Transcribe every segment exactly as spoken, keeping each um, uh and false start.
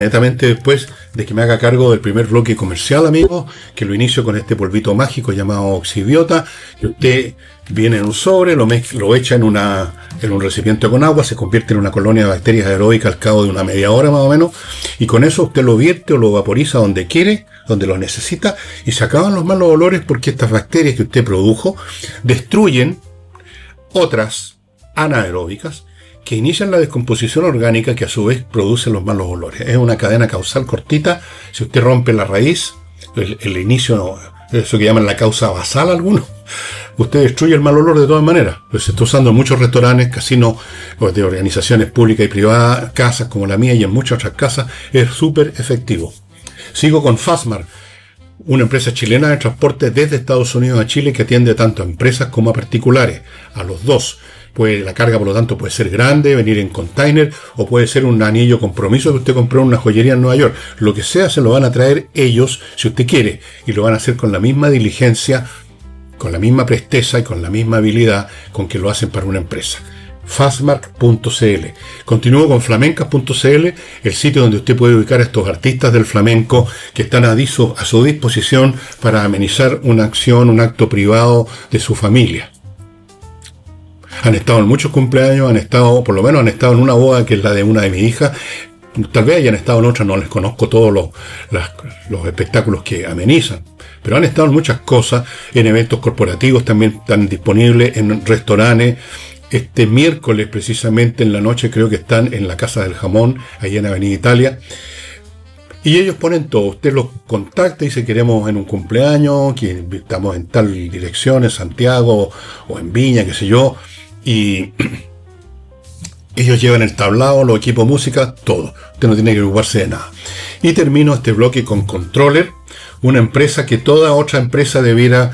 Inmediatamente después de que me haga cargo del primer bloque comercial, amigos, que lo inicio con este polvito mágico llamado Oxibiota, que usted viene en un sobre, lo, mezcla, lo echa en, una, en un recipiente con agua, se convierte en una colonia de bacterias aeróbicas al cabo de una media hora más o menos, y con eso usted lo vierte o lo vaporiza donde quiere, donde lo necesita, y se acaban los malos olores porque estas bacterias que usted produjo destruyen otras anaeróbicas que inician la descomposición orgánica que a su vez produce los malos olores. Es una cadena causal cortita. Si usted rompe la raíz, el, el inicio, eso que llaman la causa basal algunos, usted destruye el mal olor de todas maneras. Pues se está usando en muchos restaurantes, casinos de organizaciones públicas y privadas, casas como la mía y en muchas otras casas. Es súper efectivo. Sigo con Fastmark, una empresa chilena de transporte desde Estados Unidos a Chile que atiende tanto a empresas como a particulares, a los dos. Pues la carga, por lo tanto, puede ser grande, venir en container, o puede ser un anillo compromiso que usted compró en una joyería en Nueva York. Lo que sea, se lo van a traer ellos, si usted quiere, y lo van a hacer con la misma diligencia, con la misma presteza y con la misma habilidad con que lo hacen para una empresa. Fastmark punto c l. Continúo con flamencas punto c l, el sitio donde usted puede ubicar a estos artistas del flamenco que están a, diso, a su disposición para amenizar una acción, un acto privado de su familia. Han estado en muchos cumpleaños, han estado, por lo menos han estado en una boda que es la de una de mis hijas. Tal vez hayan estado en otras, no les conozco todos los, las, los espectáculos que amenizan, pero han estado en muchas cosas, en eventos corporativos también están disponibles, en restaurantes. Este miércoles, precisamente en la noche, creo que están en la Casa del Jamón, ahí en Avenida Italia. Y ellos ponen todo. Usted los contacta y dice queremos en un cumpleaños, que estamos en tal dirección, en Santiago o en Viña, qué sé yo. Y ellos llevan el tablado, los equipos de música, todo. Usted no tiene que preocuparse de nada. Y termino este bloque con Controller, una empresa que toda otra empresa debiera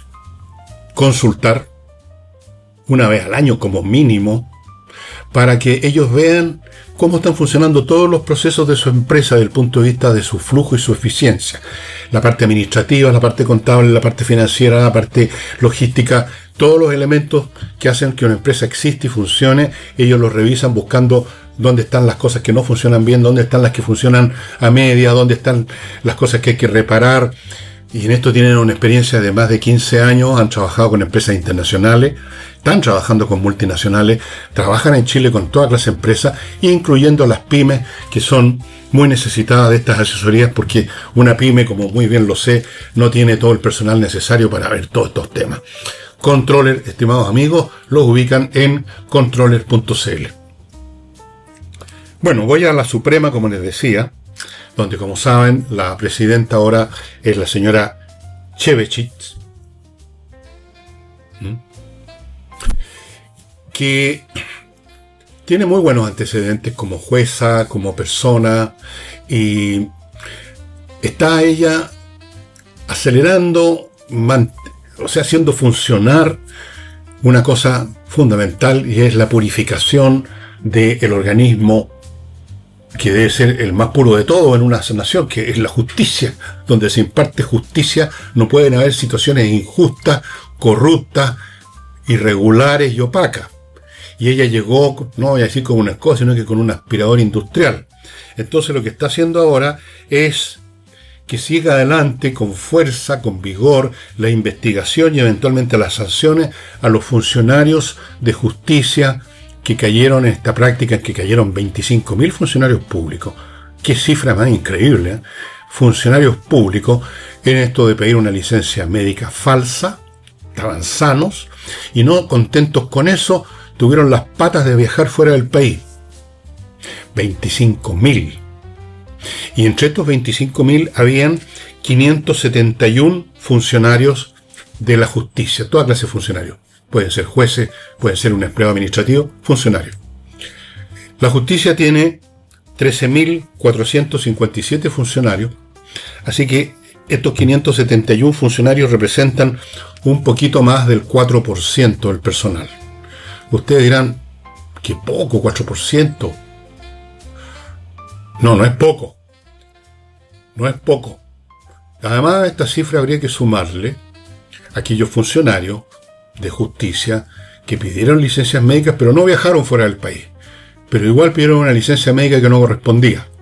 consultar una vez al año como mínimo, para que ellos vean cómo están funcionando todos los procesos de su empresa desde el punto de vista de su flujo y su eficiencia. La parte administrativa, la parte contable, la parte financiera, la parte logística, todos los elementos que hacen que una empresa exista y funcione, ellos los revisan buscando dónde están las cosas que no funcionan bien, dónde están las que funcionan a media, dónde están las cosas que hay que reparar. Y en esto tienen una experiencia de más de quince años, han trabajado con empresas internacionales, están trabajando con multinacionales, trabajan en Chile con toda clase de empresas, incluyendo las pymes, que son muy necesitadas de estas asesorías, porque una pyme, como muy bien lo sé, no tiene todo el personal necesario para ver todos estos temas. Controller, estimados amigos, los ubican en controller punto c l. Bueno, voy a la Suprema, como les decía, donde, como saben, la presidenta ahora es la señora Chevechit, que tiene muy buenos antecedentes como jueza, como persona, y está ella acelerando, o sea, haciendo funcionar una cosa fundamental, y es la purificación del organismo que debe ser el más puro de todo en una nación, que es la justicia. Donde se imparte justicia no pueden haber situaciones injustas, corruptas, irregulares y opacas. Y ella llegó, no voy a decir con una escoba, sino que con un aspirador industrial. Entonces lo que está haciendo ahora es que siga adelante con fuerza, con vigor, la investigación y eventualmente las sanciones a los funcionarios de justicia que cayeron en esta práctica, en que cayeron veinticinco mil funcionarios públicos. Qué cifra más increíble, ¿eh? Funcionarios públicos en esto de pedir una licencia médica falsa, estaban sanos, y no contentos con eso, tuvieron las patas de viajar fuera del país. veinticinco mil. Y entre estos veinticinco mil habían quinientos setenta y uno funcionarios de la justicia, toda clase de funcionarios. Pueden ser jueces, pueden ser un empleado administrativo, funcionario. La justicia tiene trece mil cuatrocientos cincuenta y siete funcionarios, así que estos quinientos setenta y uno funcionarios representan un poquito más del cuatro por ciento del personal. Ustedes dirán, qué poco, cuatro por ciento. No, no es poco. No es poco. Además, a esta cifra habría que sumarle a aquellos funcionarios de justicia que pidieron licencias médicas pero no viajaron fuera del país, pero igual pidieron una licencia médica que no correspondía.